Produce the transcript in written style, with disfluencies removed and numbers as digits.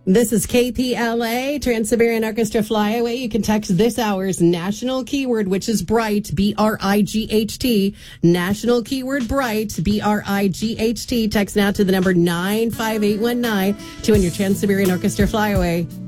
This is KPLA, Trans-Siberian Orchestra Flyaway. You can text this hour's national keyword, which is bright, BRIGHT. National keyword bright, BRIGHT. Text now to the number 95819 to win your Trans-Siberian Orchestra Flyaway.